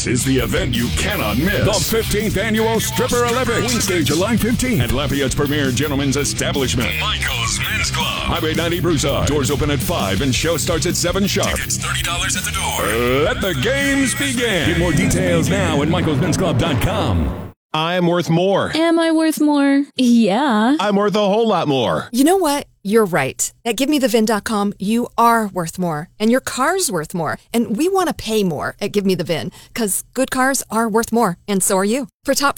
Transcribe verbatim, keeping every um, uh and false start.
is the event you cannot miss. The fifteenth Annual Stripper Olympics. Wednesday, July fifteenth. At Lafayette's premier gentleman's establishment, Michael's Men's Club. Highway ninety Broussard. Doors open at five and show starts at seven sharp. Tickets thirty dollars at the door. Let the games begin. Get more details now at michaels men's club dot com. I'm worth more. Am I worth more? Yeah. I'm worth a whole lot more. You know what? You're right. At give me the vin dot com, you are worth more. And your car's worth more. And we want to pay more at Give Me The Vin. Because good cars are worth more. And so are you. For top